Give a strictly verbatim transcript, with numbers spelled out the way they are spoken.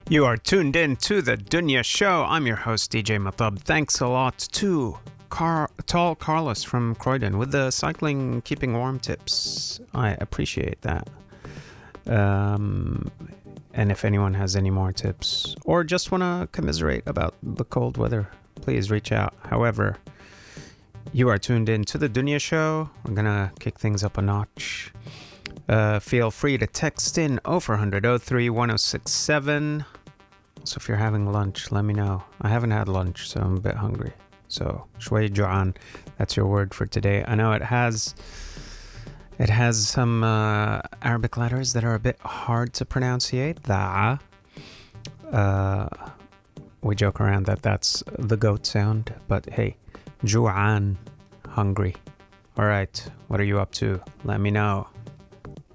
You are tuned in to the Dunya Show. I'm your host, D J Matab. Thanks a lot to Car- Tall Carlos from Croydon with the cycling keeping warm tips. I appreciate that. Um, and if anyone has any more tips or just want to commiserate about the cold weather, please reach out. However, you are tuned in to the Dunya Show. We're going to kick things up a notch. Uh, feel free to text in oh four hundred, oh three, one oh six seven. So if you're having lunch, let me know. I haven't had lunch, so I'm a bit hungry. So shway ju'an, that's your word for today. I know it has it has some uh, Arabic letters that are a bit hard to pronunciate. Da. Uh, we joke around that that's the goat sound, but hey, ju'an, hungry. All right, what are you up to? Let me know.